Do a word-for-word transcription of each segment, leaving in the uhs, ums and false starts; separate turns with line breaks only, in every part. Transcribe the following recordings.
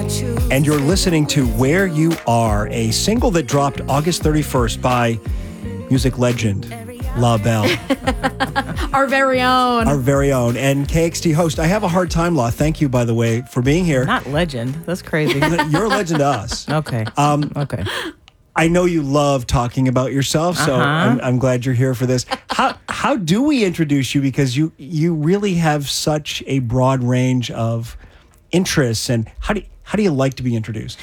and you're listening to Where You Are, a single that dropped August thirty-first by music legend La Belle.
Our very own.
Our very own. And K X T host. I have a hard time, La. Thank you, by the way, for being here.
Not legend. That's crazy.
You're a legend to us.
Okay.
Um,
okay.
I know you love talking about yourself, so
Uh-huh.
I'm, I'm glad you're here for this. How how do we introduce you? Because you you really have such a broad range of interests, and how do you, how do you like to be introduced?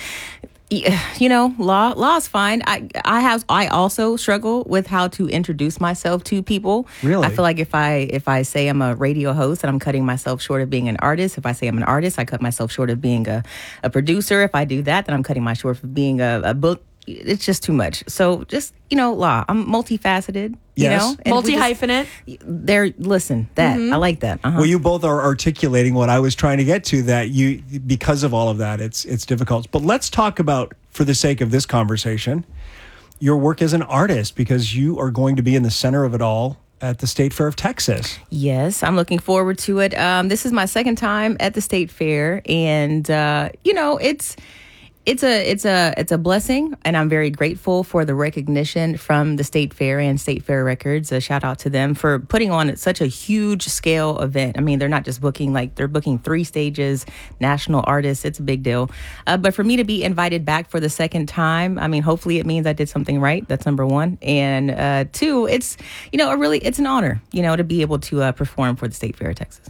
You know, law law is fine. I I have I also struggle with how to introduce myself to people.
Really?
I feel like if I if I say I'm a radio host, then I'm cutting myself short of being an artist. If I say I'm an artist, I cut myself short of being a, a producer. If I do that, then I'm cutting my short of being a, a book. It's just too much. So just, you know, law. I'm multifaceted. You
Yes.
know, And we just-
Multi-hyphenate.
There, listen, that I like that. Uh-huh.
Well, you both are articulating what I was trying to get to, that you, because of all of that, it's it's difficult. But let's talk about, for the sake of this conversation, your work as an artist, because you are going to be in the center of it all at the State Fair of Texas.
Yes, I'm looking forward to it. Um, this is my second time at the State Fair, and uh, you know, it's it's a it's a it's a blessing, and I'm very grateful for the recognition from the State Fair and State Fair Records. A shout out to them for putting on such a huge scale event. I mean, they're not just booking, like, they're booking three stages, national artists. It's a big deal. Uh, but for me to be invited back for the second time, I mean, hopefully it means I did something right. That's number one. And uh, two, it's, you know, a really, it's an honor, you know, to be able to uh, perform for the State Fair of Texas.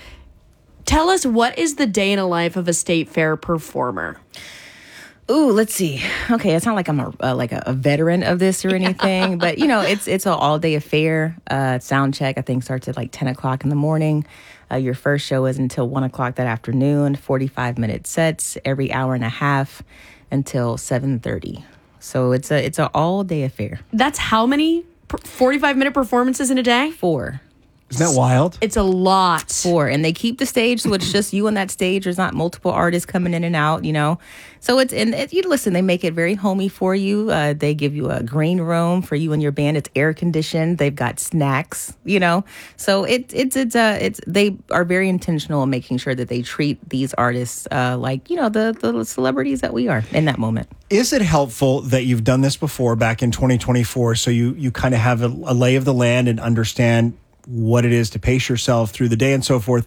Tell us, what is the day in a life of a state fair performer?
Ooh, let's see. Okay, it's not like I'm a uh, like a, a veteran of this or anything, but you know, it's it's an all day affair. Uh, sound check, I think, starts at like ten o'clock in the morning. Uh, your first show is until one o'clock that afternoon. Forty-five minute sets every hour and a half until seven thirty. So it's a it's an all day affair.
That's how many forty-five minute performances in a day?
Four.
Isn't that wild?
It's a lot.
Four, and they keep the stage, so it's just you on that stage. There's not multiple artists coming in and out, you know. So it's and it, you listen. They make it very homey for you. Uh, they give you a green room for you and your band. It's air conditioned. They've got snacks, you know. So it, it's it's uh it's they are very intentional in making sure that they treat these artists uh, like, you know, the the celebrities that we are in that moment.
Is it helpful that you've done this before back in twenty twenty-four, so you you kind of have a, a lay of the land and understand what it is to pace yourself through the day and so forth?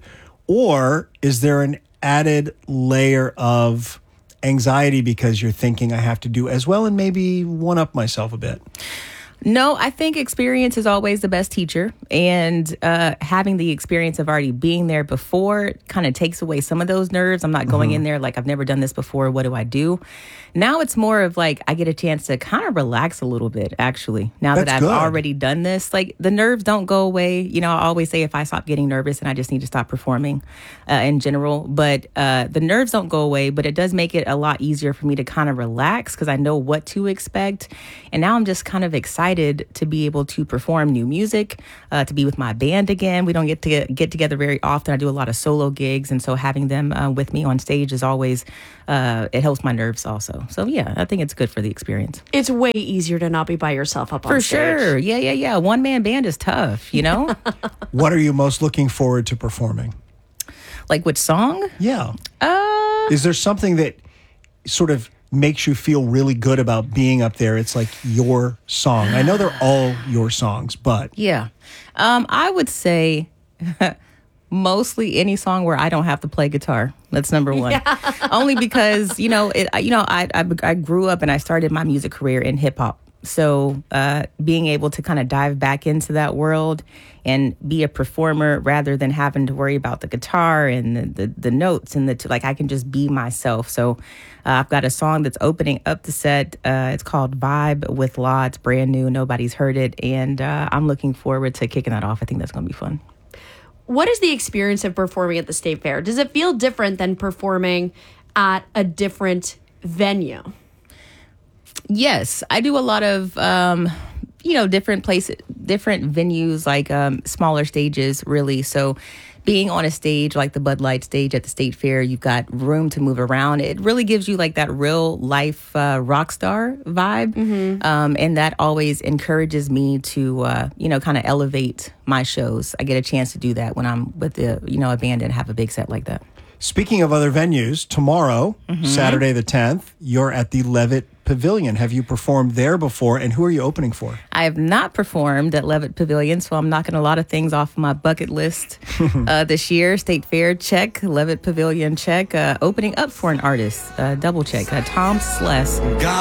Or is there an added layer of anxiety because you're thinking, I have to do as well and maybe one up myself a bit?
No, I think experience is always the best teacher, and uh, having the experience of already being there before kind of takes away some of those nerves. I'm not going mm-hmm. in there like, I've never done this before. What do I do? Now it's more of like, I get a chance to kind of relax a little bit, actually, now
That's
that I've
good.
already done this. Like, the nerves don't go away. You know, I always say if I stop getting nervous, and I just need to stop performing uh, in general. But uh, the nerves don't go away, but it does make it a lot easier for me to kind of relax because I know what to expect. And now I'm just kind of excited to be able to perform new music, uh, to be with my band again. We don't get to get, get together very often. I do a lot of solo gigs, and so having them uh, with me on stage is always, uh, it helps my nerves also. So yeah, I think it's good for the experience.
It's way easier to not be by yourself up on
For
stage.
sure. Yeah, yeah, yeah. One man band is tough, you know?
What are you most looking forward to performing?
Like which song?
Yeah.
Uh,
Is there something that sort of makes you feel really good about being up there? It's like your song. I know they're all your songs, but
yeah. Um, I would say mostly any song where I don't have to play guitar. That's number one. Yeah. Only because, you know, it, you know, I, I I grew up and I started my music career in hip hop. So uh, being able to kind of dive back into that world and be a performer rather than having to worry about the guitar and the, the, the notes and the, t- like I can just be myself. So uh, I've got a song that's opening up the set. Uh, it's called Vibe with Law. It's brand new. Nobody's heard it. And uh, I'm looking forward to kicking that off. I think that's going to be fun.
What is the experience of performing at the State Fair? Does it feel different than performing at a different venue?
Yes, I do a lot of, um, you know, different places, different venues, like um, smaller stages, really. So being on a stage like the Bud Light stage at the State Fair, you've got room to move around. It really gives you like that real life uh, rock star vibe. Mm-hmm. Um, and that always encourages me to, uh, you know, kind of elevate my shows. I get a chance to do that when I'm with the, you know, a band and have a big set like that.
Speaking of other venues, tomorrow, mm-hmm. Saturday the tenth, you're at the Levitt Pavilion. Have you performed there before, and who are you opening for?
I have not performed at Levitt Pavilion, so I'm knocking a lot of things off my bucket list uh, this year. State Fair, check. Levitt Pavilion, check. Uh, opening up for an artist, uh, double check. Uh, Tom Sless.